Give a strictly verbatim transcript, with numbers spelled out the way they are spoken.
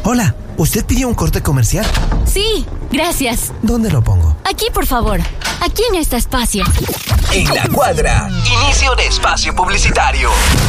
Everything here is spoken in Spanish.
Hola, ¿usted pidió un corte comercial? Sí, gracias. ¿Dónde lo pongo? Aquí, por favor. Aquí en este espacio. En la cuadra, inicio de espacio publicitario.